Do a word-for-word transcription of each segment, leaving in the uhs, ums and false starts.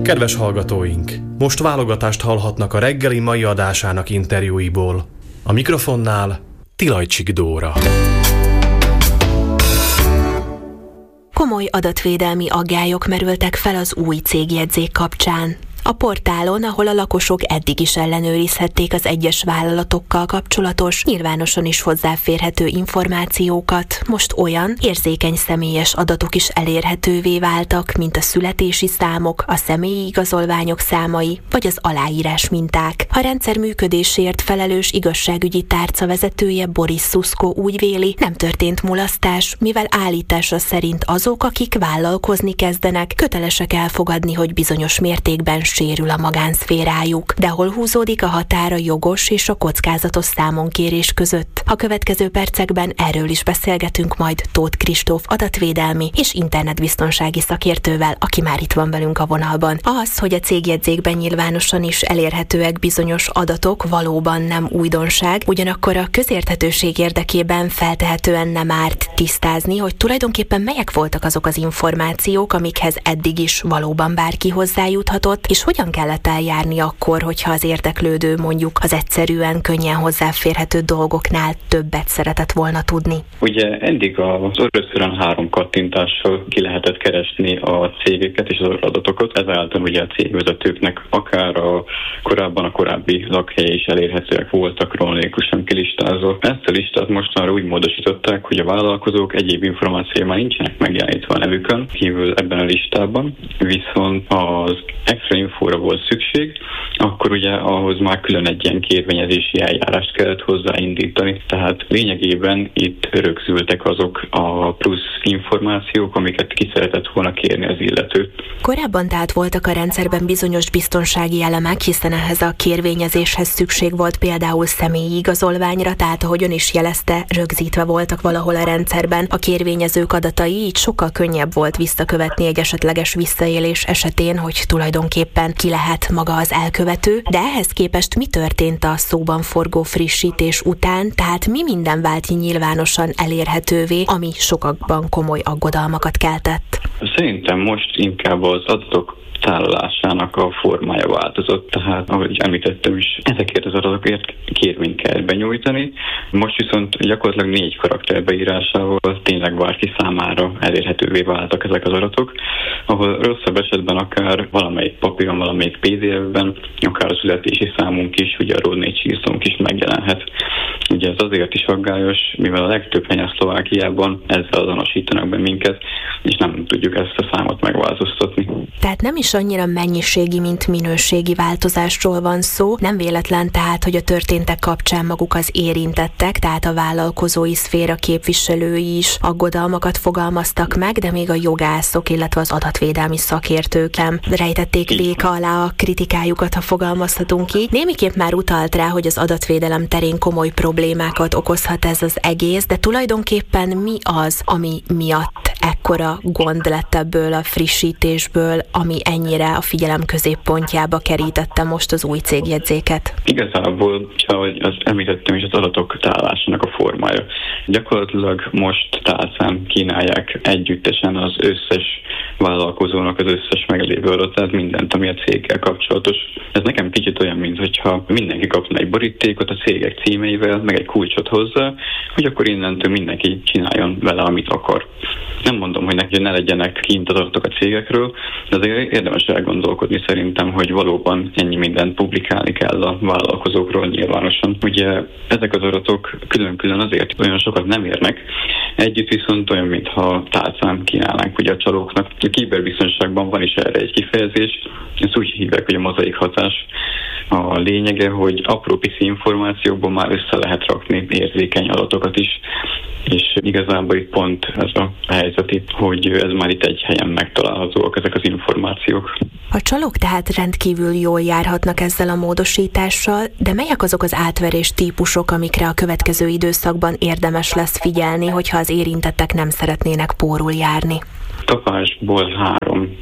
Kedves hallgatóink! Most válogatást hallhatnak a reggeli mai adásának interjúiból. A mikrofonnál Tilajcsik Dóra. Komoly adatvédelmi aggályok merültek fel az új cégjegyzék kapcsán. A portálon, ahol a lakosok eddig is ellenőrizhették az egyes vállalatokkal kapcsolatos, nyilvánosan is hozzáférhető információkat, most olyan érzékeny személyes adatok is elérhetővé váltak, mint a születési számok, a személyi igazolványok számai, vagy az aláírás minták. A rendszer működésért felelős igazságügyi tárca vezetője Boris Szuszko úgy véli, nem történt mulasztás, mivel állítása szerint azok, akik vállalkozni kezdenek, kötelesek elfogadni, hogy bizonyos mértékben sérül a magánszférájuk, de hol húzódik a határ a jogos és a kockázatos számonkérés között? A következő percekben erről is beszélgetünk majd Tóth Kristóf adatvédelmi és internetbiztonsági szakértővel, aki már itt van velünk a vonalban. Az, hogy a cégjegyzékben nyilvánosan is elérhetőek bizonyos adatok, valóban nem újdonság, ugyanakkor a közérthetőség érdekében feltehetően nem árt tisztázni, hogy tulajdonképpen melyek voltak azok az információk, amikhez eddig is valóban bárki hozzájuthatott, és hogyan kellett eljárni akkor, hogyha az érdeklődő mondjuk az egyszerűen, könnyen hozzáférhető dolgoknál többet szeretett volna tudni? Ugye eddig az öröszörön három kattintással ki lehetett keresni a cégeket és az adatokat, ezáltal ugye a cégvezetőknek akár a korábban a korábbi lakhelye is elérhetőek voltak, kronológikusan kilistázva. Ezt a listát mostanra úgy módosították, hogy a vállalkozók egyéb információi már nincsenek megjelenítve a nevükön, kívül ebben a listában, viszont az extra infóra volt szükség, akkor ugye ahhoz már külön egy ilyen kérvényezési eljárást kellett hozzáindítani. Tehát lényegében itt rögzültek azok a plusz információk, amiket ki szeretett volna kérni az illető. Korábban tehát voltak a rendszerben bizonyos biztonsági elemek, hiszen ehhez a kérvényezéshez szükség volt például személyi igazolványra, tehát ahogy ön is jelezte, rögzítve voltak valahol a rendszerben a kérvényezők adatai, így sokkal könnyebb volt visszakövetni egy esetleges visszaélés esetén, hogy tulajdonképpen ki lehet maga az elkövető, de ehhez képest mi történt a szóban forgó frissítés után, tehát mi minden vált nyilvánosan elérhetővé, ami sokakban komoly aggodalmakat keltett? Szerintem most inkább az adatok tárolásának a formája változott, tehát ahogy említettem is, ezekért az adatokért kérvényt kell benyújtani. Most viszont gyakorlatilag négy karakter beírásával tényleg bárki számára elérhetővé váltak ezek az adatok, ahol rosszabb esetben akár valamelyik papíron, valamelyik pé dé ef-ben, akár a születési számunk is, ugye a road négy címszónk is megjelenhet. Ugye ez azért is aggályos, mivel a legtöbb helyen Szlovákiában ezzel azonosítanak be minket, és nem tudjuk ezt a számot megváltoztatni. Tehát nem is annyira mennyiségi, mint minőségi változásról van szó. Nem véletlen tehát, hogy a történtek kapcsán maguk az érintettek, tehát a vállalkozói szféra képviselői is aggodalmakat fogalmaztak meg, de még a jogászok, illetve az adatvédelmi szakértők nem rejtették véka alá a kritikájukat, ha fogalmazhatunk így. Némiképp már utalt rá, hogy az adatvédelem terén komoly problémákat okozhat ez az egész, de tulajdonképpen mi az, ami miatt ekkora gond lett ebből a frissítésből, ami ennyire a figyelem középpontjába kerítette most az új cégjegyzéket? Igazából, ahogy az említettem is, az adatok tárolásának a formája. Gyakorlatilag most tálcán kínálják együttesen az összes vállalkozónak az összes meglévő adatát, mindent, ami a céggel kapcsolatos. Ez nekem kicsit olyan, mintha mindenki kapna egy borítékot a cégek címeivel, meg egy kulcsot hozzá, hogy akkor innentől mindenki csináljon vele, amit akar. Nem mondom, hogy neki ne legyenek kint az adatok a cégekről, de azért érdemes elgondolkodni szerintem, hogy valóban ennyi mindent publikálni kell a vállalkozókról nyilvánosan. Ugye ezek az adatok külön-külön azért olyan sokat nem érnek, együtt viszont olyan, mintha tálcán kínálnánk ugye a csalóknak. A kiberbiztonságban van is erre egy kifejezés, ezt úgy hívják, hogy a mozaik hatás. A lényege, hogy apró pici információkból már össze lehet rakni érzékeny adatokat is, és igazából itt pont ez a helyzet itt, hogy ez már itt egy helyen megtalálhatóak ezek az információk. A csalók tehát rendkívül jól járhatnak ezzel a módosítással, de melyek azok az átverés típusok, amikre a következő időszakban érdemes lesz figyelni, hogyha az érintettek nem szeretnének pórul járni? Tapásból három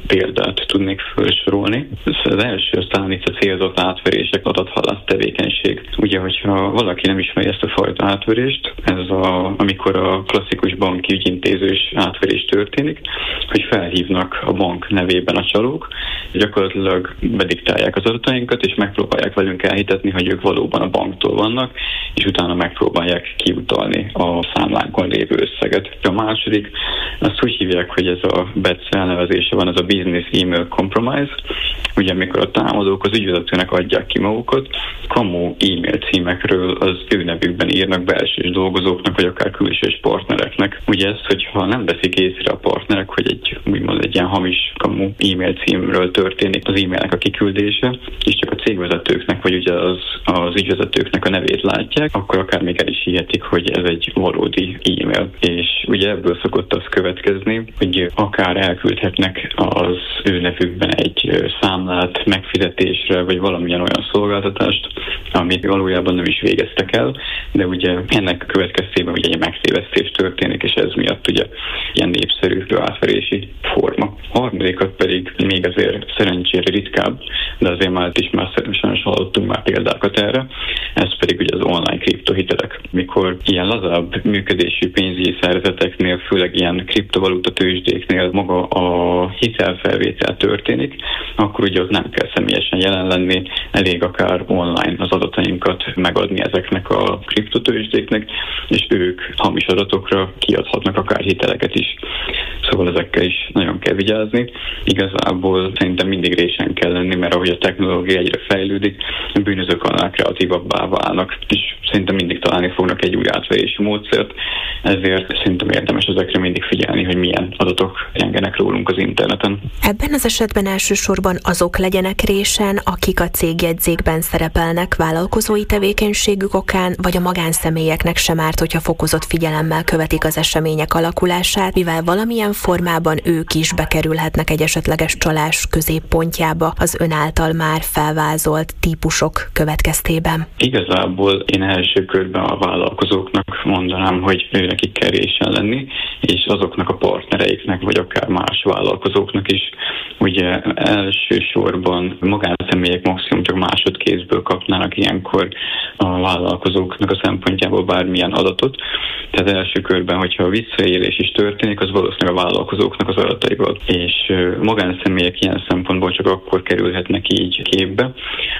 példát tudnék felsorolni. Az első talán itt a célzott átverések, adathalász tevékenység. Ugye, hogyha valaki nem ismeri ezt a fajta átverést, ez a, amikor a klasszikus banki ügyintézős átverés történik, hogy felhívnak a bank nevében a csalók, gyakorlatilag bediktálják az adatainkat, és megpróbálják velünk elhitetni, hogy ők valóban a banktól vannak, és utána megpróbálják kiutalni a számlánkon lévő összeget. A második, azt úgy hívják, hogy ez a bé e cé elnevezése van, ez a Business Email Compromise. Ugye, amikor a támadók az ügyvezetőnek adják ki magukat, kamu e-mail címekről az ő nevükben írnak belsős dolgozóknak, vagy akár külsős partnereknek. Ugye ez, hogyha nem veszik észre a partnerek, hogy egy, úgymond egy ilyen hamis kamu e-mail címről történik az e-mailnek a kiküldése, és csak a cégvezetőknek, vagy ugye az, az ügyvezetőknek a nevét látják, akkor akár még el is hihetik, hogy ez egy valódi e-mail. És ugye ebből szokott az következni, hogy akár elküldhetnek az ő nevükben egy számlát megfizetésre, vagy valamilyen olyan szolgáltatást, amit valójában nem is végeztek el, de ugye ennek következtében ugye egy megtévesztés történik, és ez miatt ugye ilyen népszerű átverési forma. A harmadikat pedig még azért szerencsére ritkább, de azért már is már sajnos hallottunk már példákat erre, ez pedig ugye az online kriptohitelek. Mikor ilyen lazább működésű pénzügyi szervezeteknél, főleg ilyen kriptovaluta tőzsdéknél maga a hitelfelvétel történik, akkor ugye ott nem kell személyesen jelen lenni, elég akár online az adatainkat megadni ezeknek a kriptotőzsdéknek, és ők hamis adatokra kiadhatnak akár hiteleket is. Szóval ezekkel is nagyon kell vigyázni. Igazából szerintem mindig résen kell lenni, mert ahogy a technológia egyre fejlődik, a bűnözők annál kreatívabbá válnak, és szerintem mindig találni fognak egy új átverési módszert, ezért szerintem érdemes ezekre mindig figyelni, hogy milyen adatok jengenek rólunk az interneten. Ebben az esetben elsősorban azok legyenek résen, akik a cégjegyzékben szerepelnek vállalkozói tevékenységük okán, vagy a magánszemélyeknek sem árt, hogyha fokozott figyelemmel követik az események alakulását, mivel valamilyen formában ők is bekerülhetnek egy esetleges csalás középpontjába az ön által már felvázolt típusok következtében. Igazából én első körben a vállalkozóknak mondanám, hogy nekik kell résen lenni, és azoknak a partnereiknek, vagy akár más vállalkozóknak is. Ugye elsősorban magánszemélyek maximum csak másodkézből kapnának ilyenkor a vállalkozóknak a szempontjából bármilyen adatot. Tehát első körben, hogyha a visszaélés is történik, az valószínűleg a vállalkozóknak az adataiból. És magánszemélyek ilyen szempontból csak akkor kerülhetnek így képbe,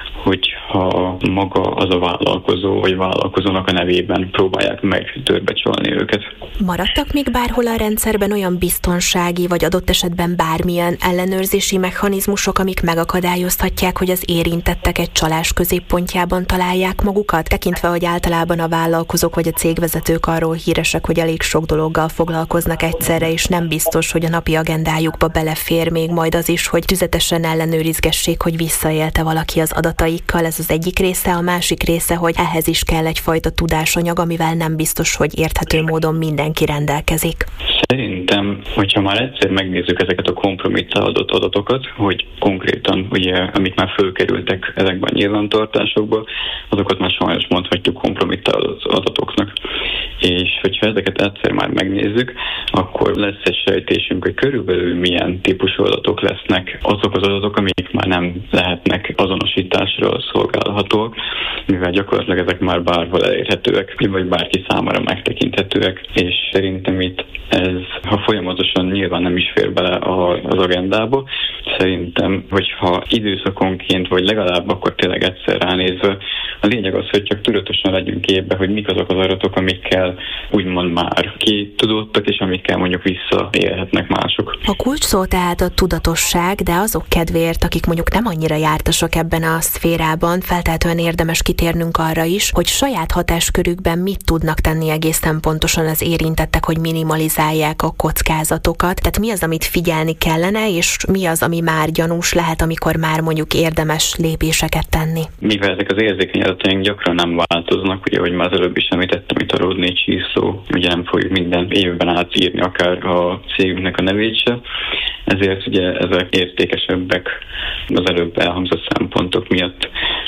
hogyha maga az a vállalkozó, vagy vállalkozónak a nevében próbálják meg törbecsalni őket. Maradtak még bárhol a rendszerben olyan biztonsági, vagy adott esetben bármilyen ellenőrzési mechanizmusok, amik megakadályozhatják, hogy az érintettek egy csalás középpontjában találják magukat, tekintve, hogy általában a vállalkozók vagy a cégvezetők arról híresek, hogy elég sok dologgal foglalkoznak egyszerre, és nem biztos, hogy a napi agendájukba belefér még majd az is, hogy tüzetesen ellenőrizgessék, hogy visszaélte valaki az adataikkal. Ez az egyik része, a másik része, hogy ehhez is kell egyfajta tudásanyag, amivel nem biztos, hogy érthető módon mindenki rendelkezik. Szerintem, hogyha már egyszer megnézzük ezeket a kompromittálódott adatokat, hogy konkrétan, ugye, amik már fölkerültek ezekben a nyilvántartásokba, azokat már sajnos mondhatjuk kompromittálódott adatoknak. És hogyha ezeket egyszer már megnézzük, akkor lesz egy sejtésünk, hogy körülbelül milyen típusú adatok lesznek azok az adatok, amik már nem lehetnek azonosításra szolgálhatók, mivel gyakorlatilag ezek már bárhol elérhetőek, vagy bárki számára megtekinthetőek, és szerintem itt ez, ha folyamatosan nyilván nem is fér bele az agendába, szerintem, hogyha időszakonként, vagy legalább akkor tényleg egyszer ránézve, a lényeg az, hogy csak tudatosan legyünk képbe, hogy mik azok az adatok, amikkel úgymond már kitudottak, és amikkel mondjuk visszaélhetnek mások. A kulcs szó tehát a tudatosság, de azok kedvéért, akik mondjuk nem annyira jártasak ebben a szférában, feltétlenül érdemes kitérnünk arra is, hogy saját hatáskörükben mit tudnak tenni egészen pontosan az érintettek, hogy minimalizálják a kockázatokat. Tehát mi az, amit figyelni kellene, és mi az, ami már gyanús lehet, amikor már mondjuk érdemes lépéseket tenni. Mivel ezek az érzékeny adataink gyakran nem változnak, ugye, ahogy már az előbb is említettem, itt a Rodney csíszló, ugye nem fogjuk minden évben átírni akár a cégünknek a nevét se, ezért ugye ezek értékesebbek az előbb elhangzott szempontok miatt.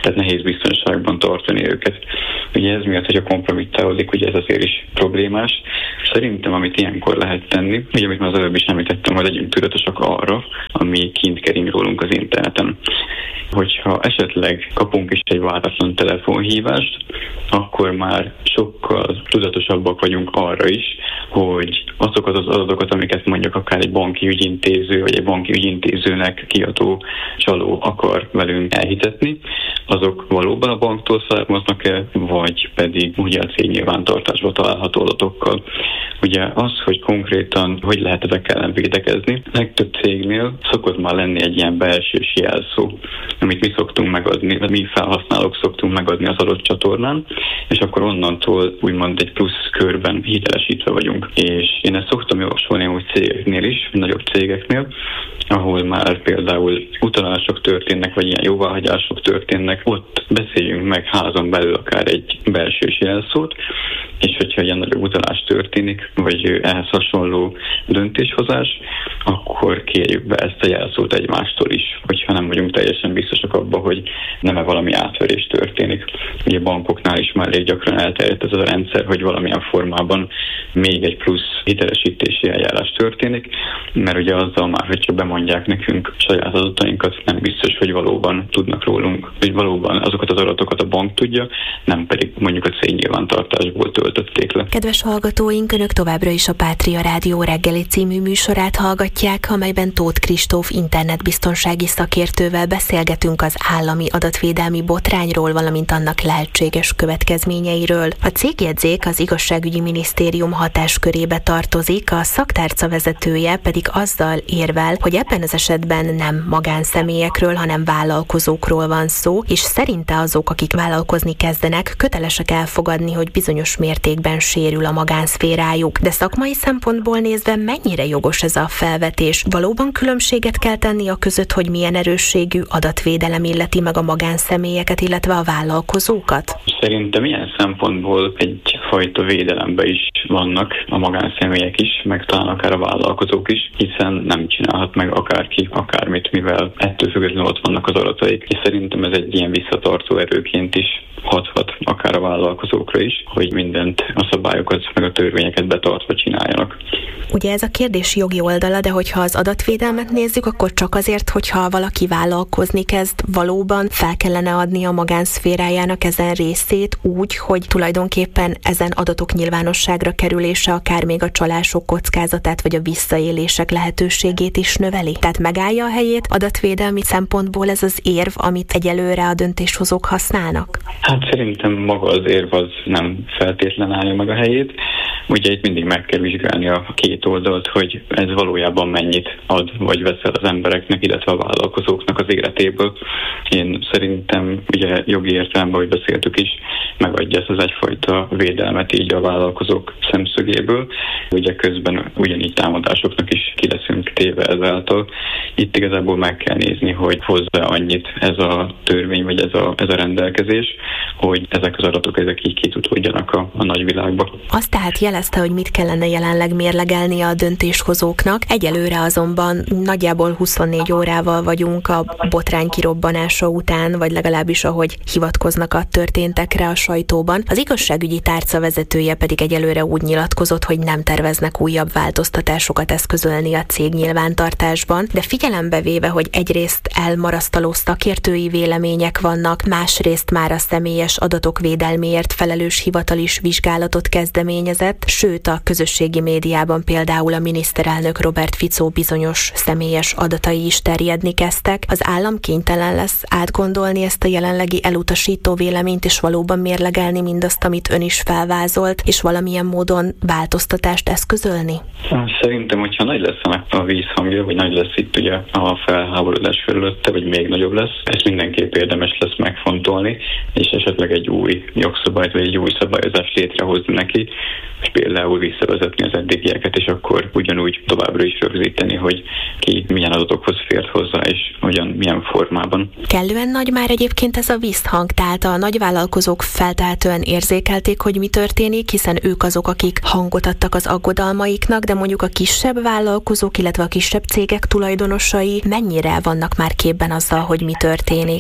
tehát nehéz biztonságban tartani őket. Ugye ez miatt, hogyha kompromittálódik, ugye ez azért is problémás. Szerintem, amit ilyenkor lehet tenni, ugye amit már az előbb is említettem, hogy legyünk tudatosak arra, ami kint kering rólunk az interneten. Hogyha esetleg kapunk is egy váratlan telefonhívást, akkor már sokkal tudatosabbak vagyunk arra is, hogy azokat az adatokat, amiket mondjuk akár egy banki ügyintéző, vagy egy banki ügyintézőnek kiadó csaló akar velünk elhitetni, azok valóban a banktól származnak-e, vagy pedig ugye a cég nyilvántartásba található adatokkal. Ugye az, hogy konkrétan hogy lehet ezek ellen védekezni, legtöbb cégnél szokott már lenni egy ilyen belsős jelszó, amit mi szoktunk megadni, mi felhasználók szoktunk megadni az adott csatornán, és akkor onnantól úgymond egy plusz körben hitelesítve vagyunk. És én ezt szoktam javasolni úgy cégeknél is, nagyobb cégeknél, ahol már például utalások történnek, vagy ilyen jóváhagyások történnek, ott beszéljünk meg házon belül akár egy belsős jelszót, és hogyha ilyen nagyobb utalás történik, vagy ehhez hasonló döntéshozás, akkor kérjük be ezt a jelszót egymástól is, hogyha nem vagyunk teljesen biztosak abban, hogy nem-e valami átverés történik. Ugye bankoknál is már elég gyakran elterjedt ez a rendszer, hogy valamilyen formában még egy plusz hitelesítési eljárás történik, mert ugye azzal már, hogyha bemondják nekünk saját adatainkat, nem biztos, hogy valóban tudnak rólunk, hogy valóban azokat az adatokat a bank tudja, nem pedig mondjuk a cég nyilvántartásból töltötték le. Kedves hallgatóink, Önök továbbra is a Pátria Rádió reggeli című műsorát hallgatják, amelyben Tóth Kristóf internetbiztonsági szakértővel beszélgetünk az állami adatvédelmi botrányról, valamint annak lehetséges következményeiről. A cégjegyzék az Igazságügyi Minisztérium hatáskörébe tartozik, a szaktárca vezetője pedig azzal érvel, hogy ebben az esetben nem magánszemélyekről, hanem vállalkozókról van szó, és szerinte azok, akik vállalkozni kezdenek, kötelesek elfogadni, hogy bizonyos mértékben sérül a magánszférájuk. De szakmai szempontból nézve mennyire jogos ez a felvetés? Valóban különbséget kell tenni a között, hogy milyen erősségű adatvédelem illeti meg a magánszemélyeket, illetve a vállalkozókat? Szerintem ilyen szempontból egyfajta védelemben is vannak a magánszemélyek is, meg talán akár a vállalkozók is, hiszen nem csinálhat meg akárki akármit, mivel ettől függetlenül ott vannak az adataik. És szerintem ez egy ilyen visszatartó erőként is hathat akár a vállalkozókra is, hogy mindent, a szabályokat, meg a törvényeket betartva csináljanak. Ugye ez a kérdés jogi oldala, de hogyha az adatvédelmet nézzük, akkor csak azért, hogyha valaki vállalkozni kezd, valóban fel kellene adni a magánszférájának ezen részét úgy, hogy tulajdonképpen ezen adatok nyilvánosságra kerülése akár még a csalások kockázatát vagy a visszaélések lehetőségét is növeli. Tehát megállja a helyét adatvédelmi szempontból ez az érv, amit egyelőre a döntéshozók használnak? Hát szerintem maga az érv az nem feltétlen állja meg a helyét. Ugye itt mindig meg kell vizsgálni a két oldalt, hogy ez valójában mennyit ad vagy vesz el az embereknek, illetve a vállalkozóknak az életéből. Én szerintem ugye jogi értelemben, hogy beszéltük is, megadja ezt az egyfajta védelmet így a vállalkozók szemszögéből. Ugye közben ugyanígy támadásoknak is ki leszünk téve ezáltal. Itt igazából meg kell nézni, hogy hozzá annyit ez a törvény, vagy ez a, ez a rendelkezés, hogy ezek az adatok ezek így kitudódjanak a, a nagyvilágba. Azt tehát jelezte, hogy mit kellene jelenleg mérlegelni a döntéshozóknak. Egyelőre azonban nagyjából huszonnégy órával vagyunk a botrány kirobbanása után, vagy legalábbis ahogy hivatkoznak a történtekre a sajtóban. Az igazságügyi tárca vezetője pedig egyelőre úgy nyilatkozott, hogy nem terveznek újabb változtatásokat eszközölni a cég nyilvántartásban, de figyelembe véve, hogy egyrészt elmarasztaló szakértői vélemények vannak, másrészt már a személyes adatok védelméért felelős hivatal is vizsgálatot kezdeményezett, sőt a közösségi médiában például a miniszterelnök Robert Fico bizonyos személyes adatai is terjedni kezdtek. Az állam kénytelen lesz átgondolni ezt a jelenlegi elutasító véleményt, és valóban mérlegelni mindazt, amit ön is felvázolt, és valamilyen módon változtatást eszközölni? Szerintem, hogyha nagy lesz a vízhangja, vagy nagy lesz itt ugye a felháborodás felülötte, vagy még nagyobb lesz, ezt mindenképp érdemes lesz megfontolni, és esetleg egy új jogszabályt, vagy egy új szabályozást létrehozni neki, és például visszavezetni az eddigieket, és akkor ugyanúgy továbbra is rögzíteni, hogy ki milyen adatokhoz fért hozzá, és hogyan, milyen formában. Kellően nagy már egyébként ez a visszhang, tehát a nagyvállalkozók feltehetően érzékelték, hogy mi történik, hiszen ők azok, akik hangot adtak az aggodalmaiknak, de mondjuk a kisebb vállalkozók, illetve a kisebb cégek tulajdonosai mennyire vannak már képben azzal, hogy mi történik?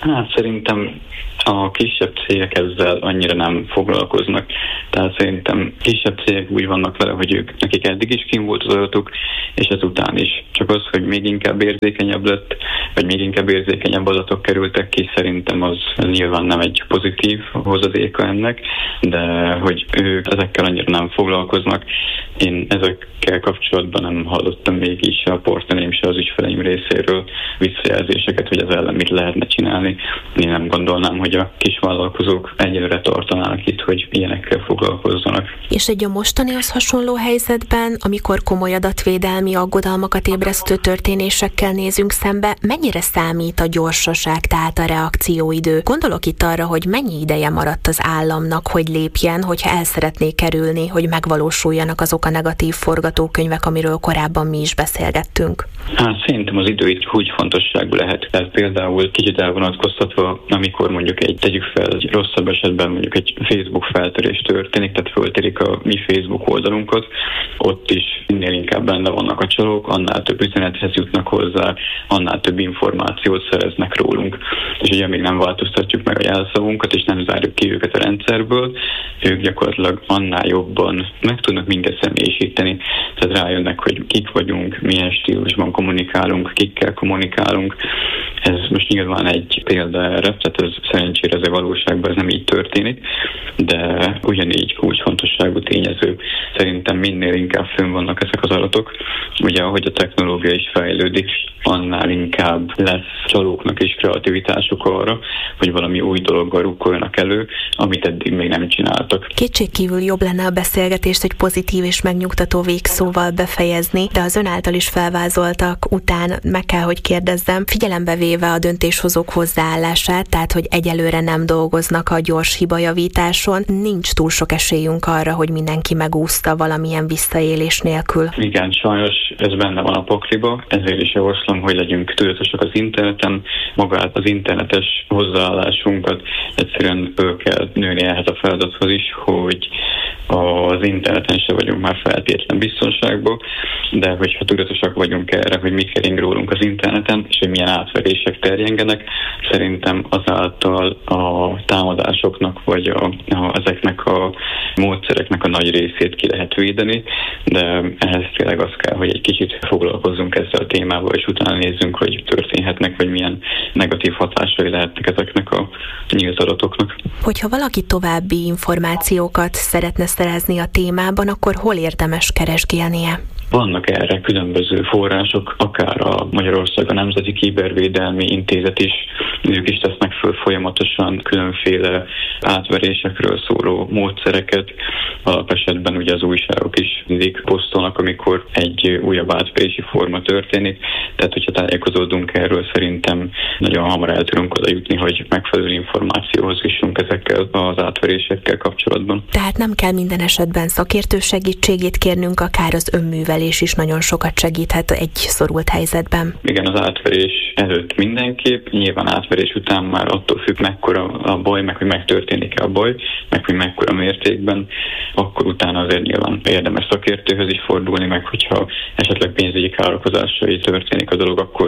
Hát szerintem a kisebb cégek ezzel annyira nem foglalkoznak. Tehát szerintem kisebb cégek úgy vannak vele, hogy ők, nekik eddig is kín volt az adatuk, és ezután is. Csak az, hogy még inkább érzékenyebb lett, vagy még inkább érzékenyebb adatok kerültek ki, szerintem az nyilván nem egy pozitív hozadéka ennek, de hogy ők ezekkel annyira nem foglalkoznak. Én ezekkel kapcsolatban nem hallottam még is a portfólióm, se az ügyfeleim részéről visszajelzéseket, hogy ez ellen mit lehetne csinálni. Én nem gondolnám, hogy a kisvállalkozók egyelőre tartanának itt, hogy ilyenekkel foglalkozzanak. És egy a mostanihoz hasonló helyzetben, amikor komoly adatvédelmi aggodalmakat ébresztő történésekkel nézünk szembe, mennyire számít a gyorsaság, tehát a reakcióidő? Gondolok itt arra, hogy mennyi ideje maradt az államnak, hogy lépjen, hogyha el szeretné kerülni, hogy megvalósuljanak azok a negatív forgatókönyvek, amiről korábban mi is beszélgettünk. Hát szerintem az idő itt úgy fontosságú lehet. Tehát például kicsit elvonatkoztatva, amikor mondjuk egy, tegyük fel, egy rosszabb esetben mondjuk egy Facebook feltörés történik, tehát föltérik a mi Facebook oldalunkat, ott is minél inkább benne vannak a csalók, annál több üzenethez jutnak hozzá, annál több információt szereznek rólunk. És ugye még nem változtatjuk meg a jelszavunkat, és nem zárjuk ki őket a rendszerből, ők gyakorlatilag annál jobban meg tudnak minket személyisíteni. Tehát rájönnek, hogy kik vagyunk, milyen stílusban kommunikálunk, kikkel kommunikálunk. Ez most nyilván egy példa erre, tehát ez szerencsére ez a valóságban ez nem így történik, de ugyanígy kulcsfontosságú tényező. Szerintem minél inkább fönn vannak ezek az adatok. Ugye ahogy a technológia is fejlődik, annál inkább lesz csalóknak is kreativitásuk arra, hogy valami új dologgal rukkoljanak elő, amit eddig még nem csináltak. Kétségkívül jobb lenne a beszélgetést egy pozitív és megnyugtató végszóval befejezni, de az ön által is felvázoltak után meg kell, hogy kérdezzem, figyelembe véve a döntéshozók hozzáállását, tehát hogy egyelőre nem dolgoznak a gyors hibajavításon, nincs túl sok esélyünk arra, hogy mindenki megúszta valamilyen visszaélés nélkül. Igen, sajnos ez benne van a pakliba, ezért is javaslom, hogy legyünk tudatosak az interneten, magát az internetes hozzáállásunkat egyszerűen föl kell nőni ehhez a feladathoz is, hogy az interneten se vagyunk már feltétlen biztonságban, de hogyha tudatosak vagyunk erre, hogy mi kering rólunk az interneten, és hogy milyen átverések terjengenek, szerintem azáltal a támadásoknak, vagy a, a, ezeknek a módszereknek a nagy részét ki lehet védeni, de ehhez tényleg az kell, hogy egy kicsit foglalkozzunk ezzel a témával, és utána nézzünk, hogy történhetnek, vagy milyen negatív hatásai lehetnek ezeknek a nyílt adatoknak. Hogyha valaki további információkat szeretne szerezni a témában, akkor hol érdemes keresgélnie? Vannak erre különböző források, akár a Magyarország a Nemzeti Kibervédelmi Intézet is, ők is tesznek föl folyamatosan különféle átverésekről szóló módszereket. Alapesetben ugye az újságok is mindig posztolnak, amikor egy újabb átverési forma történik. Tehát, hogyha tájékozódunk erről, szerintem nagyon hamar el tudunk oda jutni, hogy megfelelő információhoz jussunk ezekkel az átverésekkel kapcsolatban. Tehát nem kell minden esetben szakértő segítségét kérnünk, akár az önművelés is nagyon sokat segíthet egy szorult helyzetben. Igen, az átverés előtt mindenképp, nyilván átverés után már attól függ, mekkora a baj, meg hogy megtörténik-e a baj, meg hogy mekkora mértékben, akkor utána azért nyilván érdemes szakértőhöz is fordulni, meg hogyha esetleg pénzügyi károkozásai történik a dolog, akkor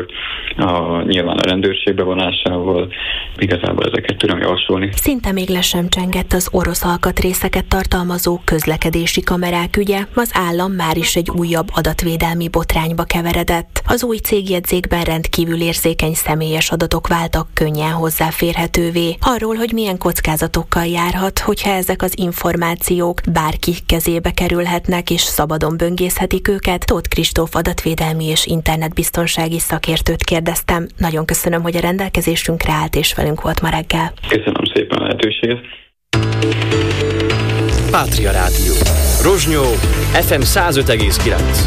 a, nyilván a rendőrség bevonásával igazából ezeket tudom javasolni. Szinte még le sem csengett az orosz alkatrészeket tartalmazó közlekedési kamerák ügye, az állam már is egy újabb adatvédelmi botrányba keveredett. Az új cégjegyzékben rendkívül érzékeny személyes adatok váltak könnyen hozzáférhetővé. Arról, hogy milyen kockázatokkal járhat, hogyha ezek az információk bárki kezébe kerülhetnek és szabadon böngészhetik őket, Tóth Kristóf adatvédelmi és internetbiztonsági szakértőt kérdeztem. Nagyon köszönöm, hogy a rendelkezésünkre állt és velünk volt ma reggel. Köszönöm szépen a lehetőséget. Pátria Rádió. Rozsnyó, ef em száz öt egész kilenc.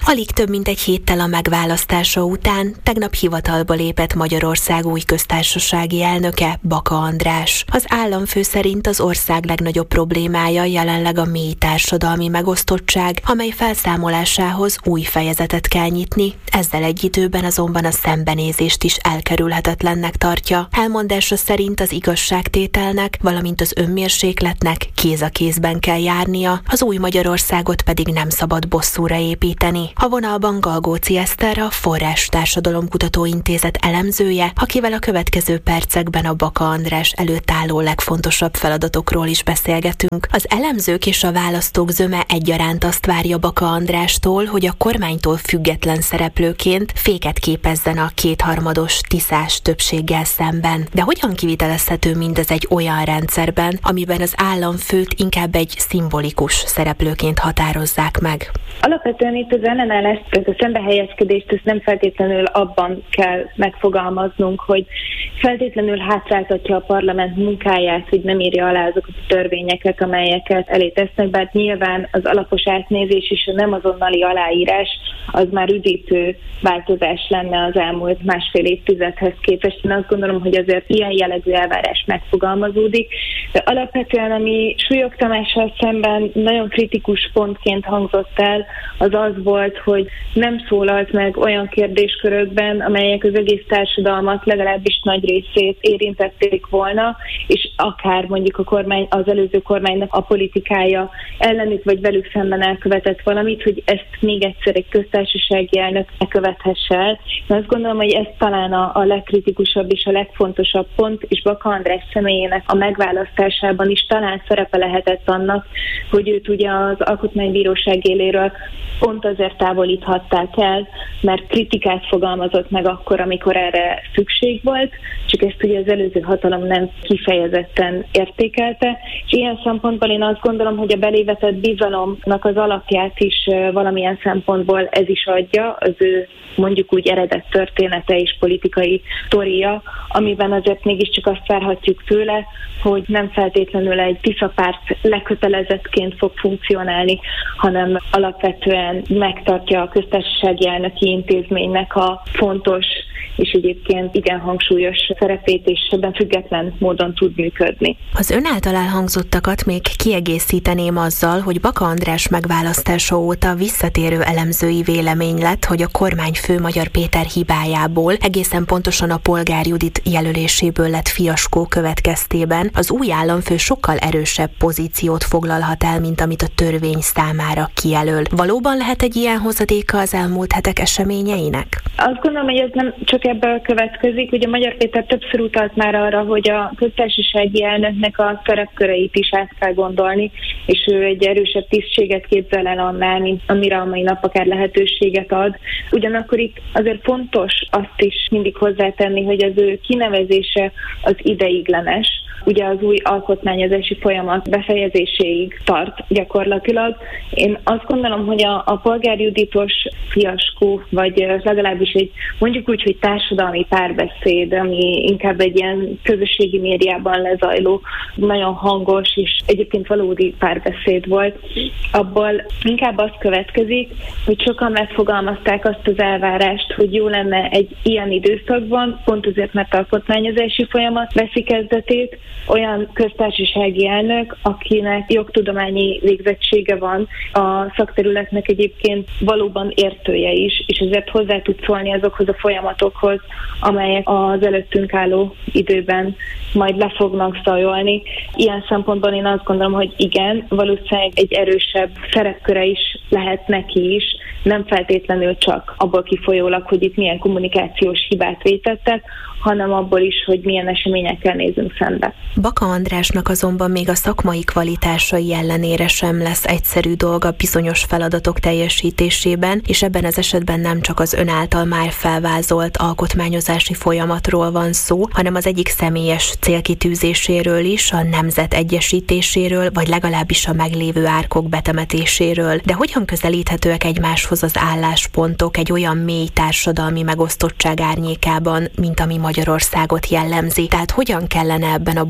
Alig több mint egy héttel a megválasztása után tegnap hivatalba lépett Magyarország új köztársasági elnöke, Baka András. Az államfő szerint az ország legnagyobb problémája jelenleg a mély társadalmi megosztottság, amely felszámolásához új fejezetet kell nyitni, ezzel egy időben azonban a szembenézést is elkerülhetetlennek tartja. Elmondása szerint az igazságtételnek, valamint az önmérsékletnek kéz a kézben kell járnia, az új Magyarországot pedig nem szabad bosszúra építeni. A vonalban Galgóci Eszter, a Forrás Társadalomkutató Intézet elemzője, akivel a következő percekben a Baka András előtt álló legfontosabb feladatokról is beszélgetünk. Az elemzők és a választók zöme egyaránt azt várja Baka Andrástól, hogy a kormánytól független szereplőként féket képezzen a kétharmados tiszás többséggel szemben. De hogyan kivitelezhető mindez egy olyan rendszerben, amiben az államfőt inkább egy szimbolikus szereplőként határozzák meg? Alapvetően itt az ellenállást, ez a szembehelyezkedést, ezt nem feltétlenül abban kell megfogalmaznunk, hogy feltétlenül hátráltatja a parlament munkáját, hogy nem írja alá azokat a törvényeket, amelyeket elé tesznek, bár nyilván az alapos átnézés és a nem azonnali aláírás az már üdítő változás lenne az elmúlt másfél évtizedhez képest. Én azt gondolom, hogy azért ilyen jellegű elvárás megfogalmazódik, de alapvetően ami Súlyog Tamással szemben nagyon kritikus pontként hangzott el, az az volt, hogy nem szólalt meg olyan kérdéskörökben, amelyek az egész társadalmat legalábbis nagy részét érintették volna, és akár mondjuk a kormány, az előző kormánynak a politikája ellenük vagy velük szemben elkövetett valamit, hogy ezt még egyszer egy köztársasági elnök ne követhesse el. Én azt gondolom, hogy ez talán a, a legkritikusabb és a legfontosabb pont, és Baka András személyének a megválasztásában is talán szerepe lehetett annak, hogy őt ugye az Alkotmánybíróság éléről pont azért távolíthatták el, mert kritikát fogalmazott meg akkor, amikor erre szükség volt, csak ezt ugye az előző hatalom nem kifejezetten értékelte, és ilyen szempontból én azt gondolom, hogy a belévetett bizalomnak az alapját is valamilyen szempontból ez is adja, az ő mondjuk úgy eredet története és politikai sztoria, amiben azért mégiscsak azt várhatjuk tőle, hogy nem feltétlenül egy Tisza-párt lekötelezettként fog funkcionálni, hanem alapvetően megtartja a köztársasági elnöki intézménynek a fontos és egyébként igen hangsúlyos szerepét, és ebben független módon tud működni. Az ön által elhangzottakat még kiegészíteném azzal, hogy Baka András megválasztása óta visszatérő elemzői vélemény lett, hogy a kormányfő Magyar Péter hibájából, egészen pontosan a Polgár Judit jelöléséből lett fiaskó következtében az új államfő sokkal erősebb pozíciót foglalhat el, mint amit a törvény számára kijelöl. Valóban lehet egy ilyen hozadéka az elmúlt hetek eseményeinek? Azt gondolom, hogy ez nem csak ebből következik. Ugye Magyar Péter többször utalt már arra, hogy a köztársasági elnöknek a szerepköreit is át kell gondolni, és ő egy erősebb tisztséget képzel el annál, mint amire a mai nap akár lehetőséget ad. Ugyanakkor itt azért fontos azt is mindig hozzátenni, hogy az ő kinevezése az ideiglenes. Ugye az új alkotmányozási folyamat befejezéséig tart gyakorlatilag. Én azt gondolom, hogy a, a Polgár Juditos fiaskó, vagy legalábbis egy mondjuk úgy, hogy társadalmi párbeszéd, ami inkább egy ilyen közösségi médiában lezajló, nagyon hangos és egyébként valódi párbeszéd volt, abból inkább az következik, hogy sokan megfogalmazták azt az elvárást, hogy jó lenne egy ilyen időszakban, pont azért, mert alkotmányozási folyamat veszi kezdetét, olyan köztársasági elnök, akinek jogtudományi végzettsége van, a szakterületnek egyébként valóban értője is, és ezért hozzá tud szólni azokhoz a folyamatokhoz, amelyek az előttünk álló időben majd le fognak zajolni. Ilyen szempontból én azt gondolom, hogy igen, valószínűleg egy erősebb szerepköre is lehet neki is, nem feltétlenül csak abból kifolyólag, hogy itt milyen kommunikációs hibát vétettek, hanem abból is, hogy milyen eseményekkel nézünk szembe. Baka Andrásnak azonban még a szakmai kvalitásai ellenére sem lesz egyszerű dolga bizonyos feladatok teljesítésében, és ebben az esetben nem csak az ön által már felvázolt alkotmányozási folyamatról van szó, hanem az egyik személyes célkitűzéséről is, a nemzet egyesítéséről, vagy legalábbis a meglévő árkok betemetéséről. De hogyan közelíthetőek egymáshoz az álláspontok egy olyan mély társadalmi megosztottság árnyékában, mint ami Magyarországot jellemzi? Tehát hogyan kellene ebben a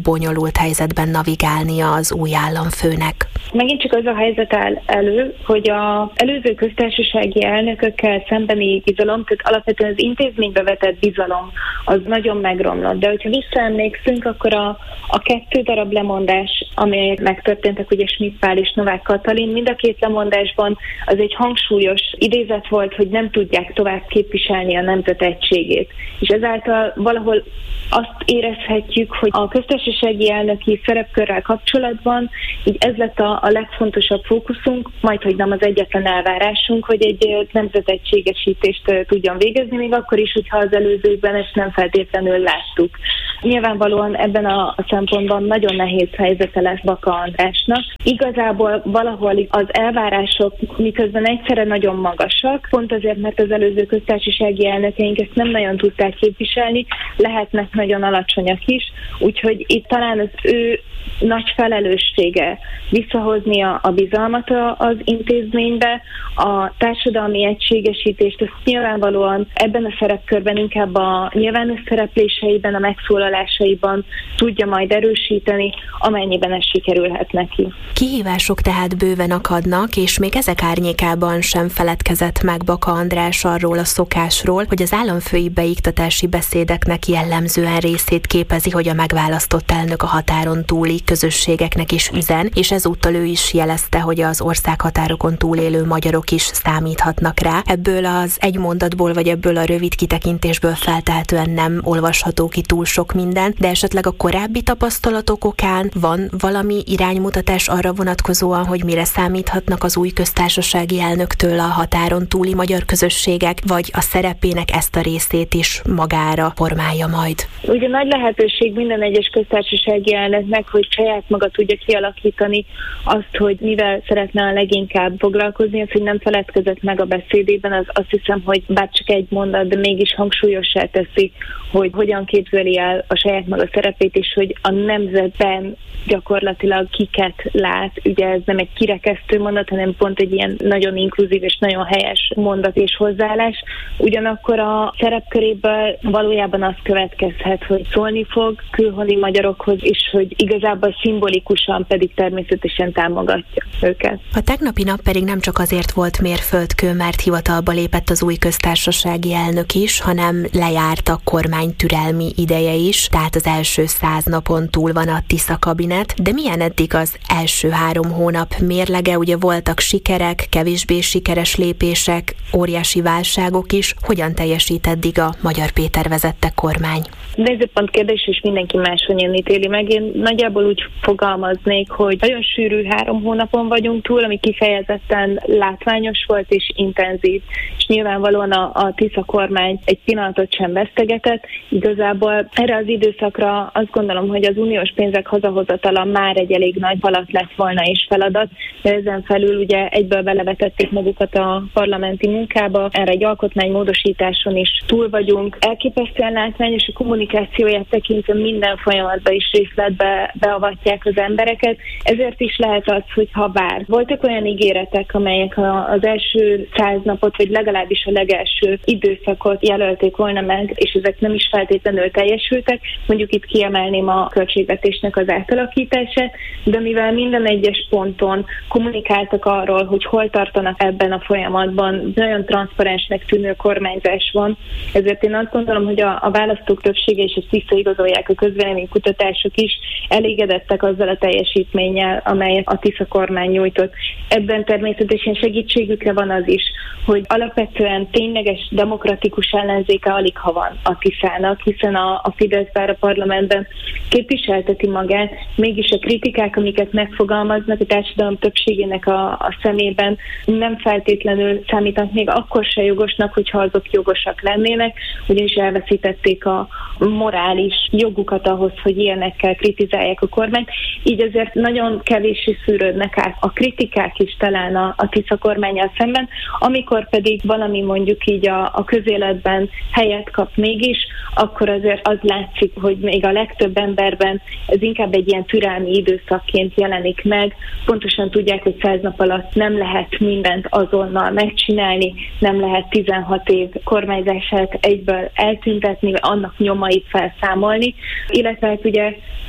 bonyolult helyzetben navigálnia az új államfőnek? Megint csak az a helyzet áll elő, hogy az előző köztársasági elnökökkel szembeni bizalom, tehát alapvetően az intézménybe vetett bizalom, az nagyon megromlott. De hogyha visszaemlékszünk, akkor a, a kettő darab lemondás, amelyek megtörténtek, ugye Schmidt Pál és Novák Katalin, mind a két lemondásban az egy hangsúlyos idézet volt, hogy nem tudják tovább képviselni a nemzet egységét. És ezáltal valahol azt érezhetjük, hogy a köztársasági elnöki szerepkörrel kapcsolatban így ez lett a, a legfontosabb fókuszunk, majd hogy nem az egyetlen elvárásunk, hogy egy nemzetegységesítést tudjon végezni, még akkor is, hogyha az előzőkben ezt nem feltétlenül láttuk. Nyilvánvalóan ebben a, a szempontban nagyon nehéz helyzete lesz Baka Andrásnak. Igazából valahol az elvárások miközben egyszerre nagyon magasak, pont azért, mert az előző köztársasági elnökeink ezt nem nagyon tudták képviselni, lehetnek nagyon alacsonyak is, úgyhogy itt talán az ő nagy felelőssége visszahozni a, a bizalmat az intézménybe, a társadalmi egységesítést, ezt nyilvánvalóan ebben a szerepkörben inkább a nyilvános szerepléseiben, a megszólalásaiban tudja majd erősíteni, amennyiben ez sikerülhet neki. Kihívások tehát bőven akadnak, és még ezek árnyékában sem feledkezett meg Baka András arról a szokásról, hogy az államfői beiktatási beszédeknek jellemzően részét képezi, hogy a megválasztott elnök a határon túli közösségeknek is üzen, és ezúttal ő is jelezte, hogy az országhatárokon túlélő magyarok is számíthatnak rá. Ebből az egy mondatból, vagy ebből a rövid kitekintésből feltehetően nem olvasható ki túl sok minden, de esetleg a korábbi tapasztalatok okán van valami iránymutatás arra vonatkozóan, hogy mire számíthatnak az új köztársasági elnöktől a határon túli magyar közösségek, vagy a szerepének ezt a részét is magára formálja majd? Ugye nagy lehetőség minden egyes köztársasági elnöknek, hogy saját maga tudja kialakítani azt, hogy mivel szeretne a leginkább foglalkozni, az, hogy nem feledkezett meg a beszédében, az azt hiszem, hogy bár csak egy mondat, de mégis hangsúlyossá teszi, hogy hogyan képzeli el a saját maga szerepét, és hogy a nemzetben gyakorlatilag kiket lát. Ugye ez nem egy kirekesztő mondat, hanem pont egy ilyen nagyon inkluzív és nagyon helyes mondat és hozzáállás. Ugyanakkor a szerepköréből valójában az következhet, hogy szólni fog külhoni magyarokhoz, és hogy igazából szimbolikusan pedig természetesen támogatja őket. A tegnapi nap pedig nem csak azért volt mérföldkő, mert hivatalba lépett az új köztársasági elnök is, hanem lejárt a kormány türelmi ideje is, tehát az első száz napon túl van a Tisza kabinet, de milyen eddig az első három hónap mérlege? Ugye voltak sikerek, kevésbé sikeres lépések, óriási válságok is. Hogyan teljesít eddig a Magyar Péter vezette kormány? Nézőpont kérdés, és mindenki máshogyan ítéli meg. Én nagyjából úgy fogalmaznék, hogy nagyon sűrű három hónapon vagyunk túl, ami kifejezetten látványos volt és intenzív. És nyilvánvalóan a, a Tisza kormány egy pillanatot sem vesztegetett. Igazából erre az időszakra azt gondolom, hogy az uniós pénzek hazahozatala már egy elég nagy falat lett volna és feladat, de ezen felül ugye egyből belevetették magukat a parlamenti munkába, erre egy alkotmánymódosításon is túl vagyunk. Elképesztően látványos, a kommunikációját tekintve minden folyamatban is részletbe beavatják az embereket, ezért is lehet az, hogy ha bár voltak olyan ígéretek, amelyek az első száz napot, vagy legalábbis a legelső időszakot jelölték volna meg, és ezek nem is feltétlenül teljesültek, mondjuk itt kiemelném a költségvetésnek az átalakítását, de mivel minden egyes ponton kommunikáltak arról, hogy hol tartanak ebben a folyamatban, nagyon transzparensnek tűnő kormányzás van, ezért én azt gondolom, hogy a, a választók többsége, és ezt visszaigazolják a közvéleménykutatások is, elégedettek azzal a teljesítménnyel, amelyet a Tisza kormány nyújtott. Ebben természetesen segítségükre van az is, hogy alapvetően tényleges demokratikus ellenzéke alig ha van a Tiszának, hiszen a, a Fidesz bár a parlamentben képviselteti magát, mégis a kritikák, amiket megfogalmaznak a társadalom többségének a, a szemében nem feltétlenül számítanak még akkor se jogosnak, hogyha azok jogosak lennének, ugyanis elveszítették a morális jogukat ahhoz, hogy ilyenekkel kritizálják a kormányt. Így azért nagyon kevéssé szűrődnek át a kritikák is talán a, a Tisza kormánnyal szemben, amikor pedig valami mondjuk így a, a közéletben helyet kap mégis, akkor azért az látszik, hogy még a legtöbb emberben ez inkább egy ilyen türelmi időszakként jelenik meg. Pontosan tudják, hogy száz nap alatt nem lehet mindent azonnal megcsinálni, nem lehet tizenhat év kormányzását egyből eltüntetni, annak nyomait felszámolni, illetve hát ugye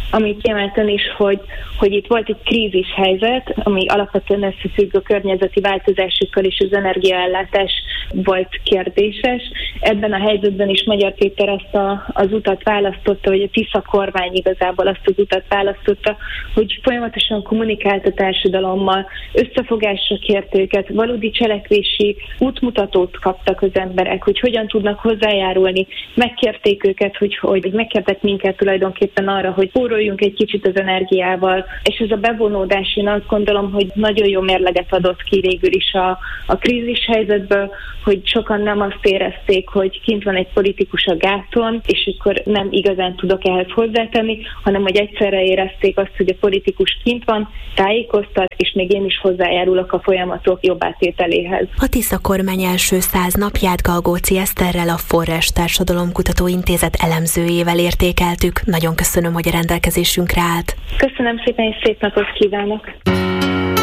amit kiemelten is, hogy, hogy itt volt egy krízis helyzet, ami alapvetően összefügg a környezeti változásokkal, és az energiaellátás volt kérdéses. Ebben a helyzetben is Magyar Péter ezt a, az utat választotta, vagy a Tisza kormány igazából azt az utat választotta, hogy folyamatosan kommunikált a társadalommal, összefogásra kért őket, valódi cselekvési útmutatót kaptak az emberek, hogy hogyan tudnak hozzájárulni. Megkérték őket, hogy, hogy megkértek minket tulajdonképpen arra, hogy spóroljunk egy kicsit az energiával, és ez a bevonódás, én azt gondolom, hogy nagyon jó mérleget adott ki végül is a, a krízis helyzetből, hogy sokan nem azt érezték, hogy kint van egy politikus a gáton, és akkor nem igazán tudok ehhez hozzátenni, hanem hogy egyszerre érezték azt, hogy a politikus kint van, tájékoztat, és még én is hozzájárulok a folyamatok jobb átételéhez. A Tisza kormány első száz napját Galgóci Eszterrel, a Forrás Társadalomkutató Intézet elemzőjével értékeltük. Nagyon köszönöm, hogy a rendelkezésünkre állt. Köszönöm szépen, és szép napot kívánok!